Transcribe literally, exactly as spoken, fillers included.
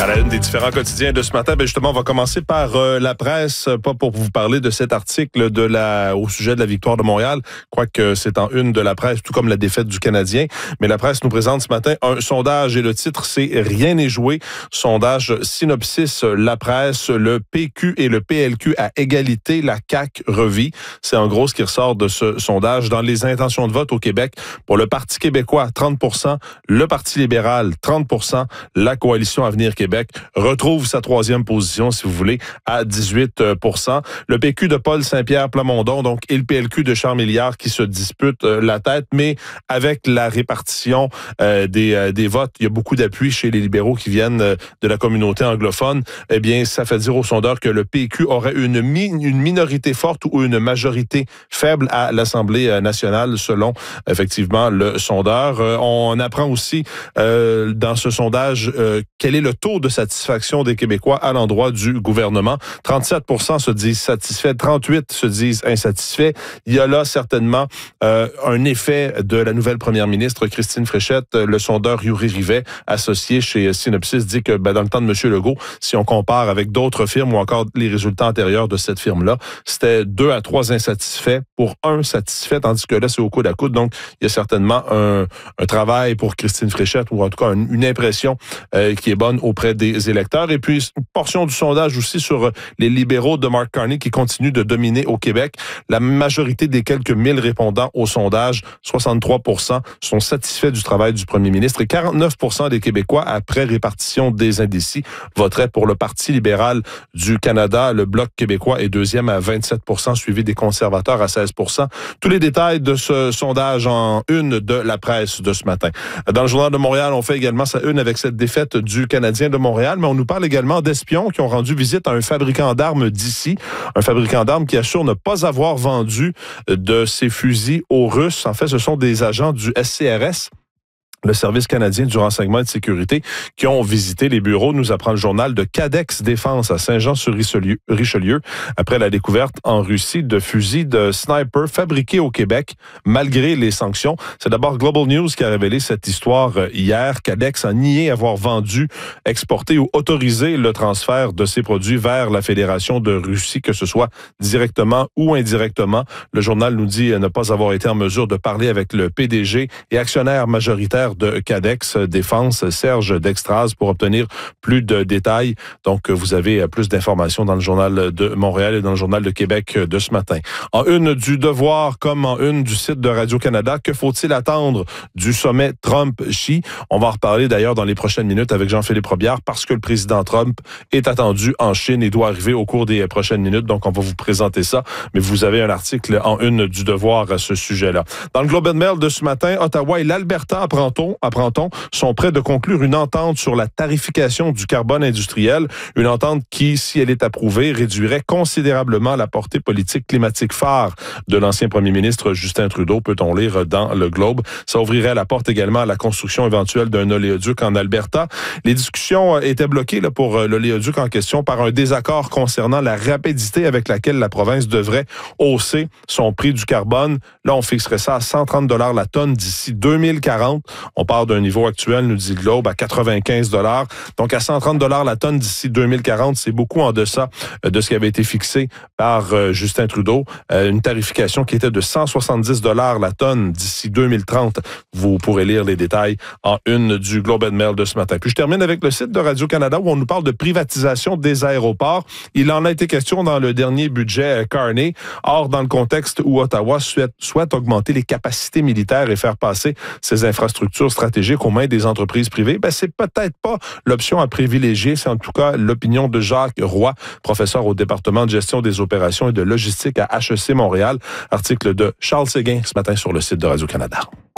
À la une des différents quotidiens de ce matin, ben justement, on va commencer par euh, la presse, pas pour vous parler de cet article de la au sujet de la victoire de Montréal, quoique c'est en une de la presse, tout comme la défaite du Canadien. Mais la presse nous présente ce matin un sondage et le titre, c'est « Rien n'est joué ». Sondage Synopsis, la presse, le P Q et le P L Q à égalité, la C A Q revit. C'est en gros ce qui ressort de ce sondage. Dans les intentions de vote au Québec, pour le Parti québécois, trente pour cent, le Parti libéral, trente pour cent, la Coalition Avenir Québec retrouve sa troisième position, si vous voulez, à dix-huit pour cent. Le P Q de Paul Saint-Pierre Plamondon, donc, et le P L Q de Charles Milliard qui se disputent euh, la tête, mais avec la répartition euh, des, euh, des votes, il y a beaucoup d'appui chez les libéraux qui viennent euh, de la communauté anglophone. Eh bien, ça fait dire aux sondeurs que le P Q aurait une, mi- une minorité forte ou une majorité faible à l'Assemblée nationale, selon, effectivement, le sondeur. Euh, on apprend aussi, euh, dans ce sondage, euh, quel est le taux de satisfaction des Québécois à l'endroit du gouvernement. trente-sept pour cent se disent satisfaits, trente-huit pour cent se disent insatisfaits. Il y a là certainement euh, un effet de la nouvelle première ministre, Christine Fréchette. Le sondeur Yuri Rivet, associé chez Synopsis, dit que ben, dans le temps de M. Legault, si on compare avec d'autres firmes ou encore les résultats antérieurs de cette firme-là, c'était deux à trois insatisfaits pour un satisfait, tandis que là, c'est au coude à coude. Donc, il y a certainement un, un travail pour Christine Fréchette, ou en tout cas une, une impression euh, qui est bonne auprès des électeurs. Et puis, une portion du sondage aussi sur les libéraux de Mark Carney qui continuent de dominer au Québec. La majorité des quelques mille répondants au sondage, soixante-trois pour cent, sont satisfaits du travail du premier ministre et quarante-neuf pour cent des Québécois, après répartition des indécis, voteraient pour le Parti libéral du Canada. Le Bloc québécois est deuxième à vingt-sept pour cent, suivi des conservateurs à seize pour cent. Tous les détails de ce sondage en une de la presse de ce matin. Dans le Journal de Montréal, on fait également sa une avec cette défaite du Canadien de Montréal, mais on nous parle également d'espions qui ont rendu visite à un fabricant d'armes d'ici, un fabricant d'armes qui assure ne pas avoir vendu de ses fusils aux Russes. En fait, ce sont des agents du S C R S, le Service canadien du renseignement et de sécurité, qui ont visité les bureaux, nous apprend le journal, de Cadex Défense à Saint-Jean-sur-Richelieu, Richelieu, après la découverte en Russie de fusils de sniper fabriqués au Québec, malgré les sanctions. C'est d'abord Global News qui a révélé cette histoire hier. Cadex a nié avoir vendu, exporté ou autorisé le transfert de ces produits vers la Fédération de Russie, que ce soit directement ou indirectement. Le journal nous dit ne pas avoir été en mesure de parler avec le P D G et actionnaire majoritaire de Cadex Défense, Serge Dextraz, pour obtenir plus de détails. Donc, vous avez plus d'informations dans le Journal de Montréal et dans le Journal de Québec de ce matin. En une du Devoir, comme en une du site de Radio-Canada, que faut-il attendre du sommet Trump-Xi? On va en reparler d'ailleurs dans les prochaines minutes avec Jean-Philippe Robillard, parce que le président Trump est attendu en Chine et doit arriver au cours des prochaines minutes. Donc, on va vous présenter ça. Mais vous avez un article en une du Devoir à ce sujet-là. Dans le Globe and Mail de ce matin, Ottawa et l'Alberta apprend-on, apprend-on, sont prêts de conclure une entente sur la tarification du carbone industriel. Une entente qui, si elle est approuvée, réduirait considérablement la portée politique climatique phare de l'ancien premier ministre Justin Trudeau, peut-on lire dans le Globe. Ça ouvrirait la porte également à la construction éventuelle d'un oléoduc en Alberta. Les discussions étaient bloquées là, pour l'oléoduc en question par un désaccord concernant la rapidité avec laquelle la province devrait hausser son prix du carbone. Là, on fixerait ça à cent trente dollars la tonne d'ici deux mille quarante. On part d'un niveau actuel, nous dit Globe, à quatre-vingt-quinze dollars. Donc, à cent trente dollars la tonne d'ici deux mille quarante, c'est beaucoup en deçà de ce qui avait été fixé par euh, Justin Trudeau. Euh, une tarification qui était de cent soixante-dix dollars la tonne d'ici deux mille trente. Vous pourrez lire les détails en une du Globe and Mail de ce matin. Puis, je termine avec le site de Radio-Canada où on nous parle de privatisation des aéroports. Il en a été question dans le dernier budget Carney. Or, dans le contexte où Ottawa souhaite, souhaite augmenter les capacités militaires et faire passer ses infrastructures stratégiques aux mains des entreprises privées, ben c'est peut-être pas l'option à privilégier. C'est en tout cas l'opinion de Jacques Roy, professeur au département de gestion des opérations et de logistique à H E C Montréal. Article de Charles Séguin ce matin sur le site de Radio-Canada.